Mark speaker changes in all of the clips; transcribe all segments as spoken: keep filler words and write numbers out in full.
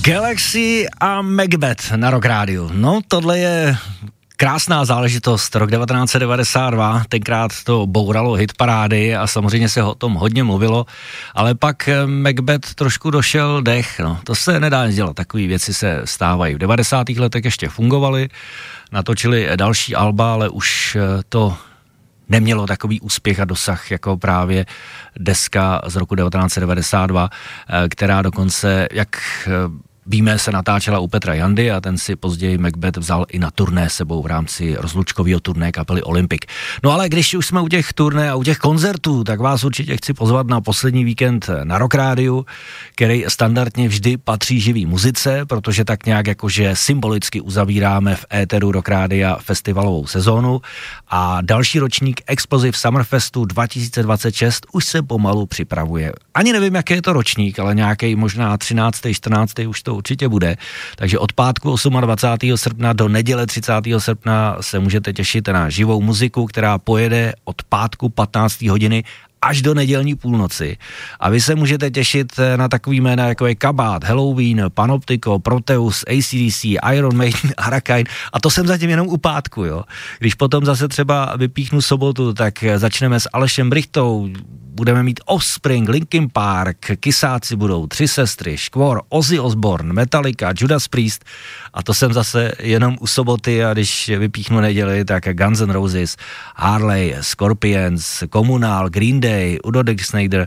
Speaker 1: Galaxy a Macbeth na Rock Rádiu. No, tohle je krásná záležitost, rok devatenáct set devadesát dva, tenkrát to bouralo hitparády a samozřejmě se o tom hodně mluvilo, ale pak Macbeth trošku došel dech, no, to se nedá nic dělat, takové věci se stávají. V devadesátých letech ještě fungovaly, natočili další alba, ale už to nemělo takový úspěch a dosah jako právě deska z roku devatenáct set devadesát dva, která dokonce, jak víme, se natáčela u Petra Jandy a ten si později Macbeth vzal i na turné sebou v rámci rozlučkového turné kapely Olympic. No ale když už jsme u těch turné a u těch koncertů, tak vás určitě chci pozvat na poslední víkend na Rock Rádiu, který standardně vždy patří živý muzice, protože tak nějak jakože symbolicky uzavíráme v éteru Rock Rádia festivalovou sezónu a další ročník Explosive Summerfestu dva tisíce dvacet šest už se pomalu připravuje. Ani nevím, jaký je to ročník, ale nějaký možná třináctý, čtrnáctý už to určitě bude, takže od pátku dvacátého osmého srpna do neděle třicátého srpna se můžete těšit na živou muziku, která pojede od pátku patnácté hodiny až do nedělní půlnoci. A vy se můžete těšit na takový jména, jako je Kabát, Halloween, Panoptico, Proteus, A C D C, Iron Maiden, Hurricane, a to jsem zatím jenom u pátku, jo. Když potom zase třeba vypíchnu sobotu, tak začneme s Alešem Brichtou, budeme mít Offspring, Linkin Park, Kysáci budou, Tři sestry, Škvor, Ozzy Osbourne, Metallica, Judas Priest, a to jsem zase jenom u soboty, a když vypíchnu neděli, tak Guns N' Roses, Harley, Scorpions, Communal, Green Day, Udo Dick Snyder,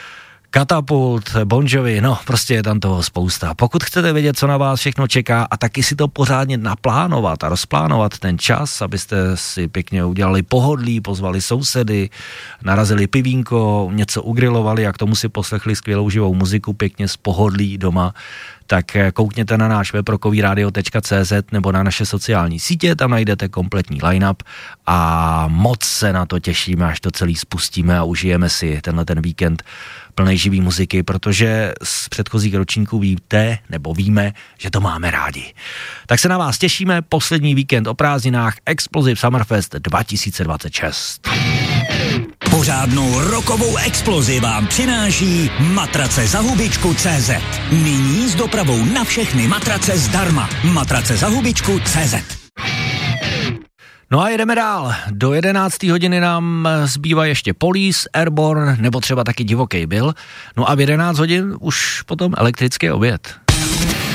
Speaker 1: Katapult, Bon Jovi, no prostě je tam toho spousta. Pokud chcete vědět, co na vás všechno čeká a taky si to pořádně naplánovat a rozplánovat ten čas, abyste si pěkně udělali pohodlí, pozvali sousedy, narazili pivínko, něco ugrilovali a k tomu si poslechli skvělou živou muziku pěkně z pohodlí doma, tak koukněte na náš web rockovyradio tečka cé zet nebo na naše sociální sítě, tam najdete kompletní line-up a moc se na to těšíme, až to celý spustíme a užijeme si tenhle ten víkend plnej živý muziky, protože z předchozích ročníků víte, nebo víme, že to máme rádi. Tak se na vás těšíme, poslední víkend o prázdninách Explosive Summerfest dva tisíce dvacet šest.
Speaker 2: Pořádnou rokovou explozi vám přináší matrace za hubičku tečka cé zet. Nyní s dopravou na všechny matrace zdarma. Matrace za hubičku tečka cé zet.
Speaker 1: No a jedeme dál. Do jedenácté hodiny nám zbývá ještě Police, Airborne nebo třeba taky Divoký Bill. No a v jedenáct hodin už potom elektrický oběd.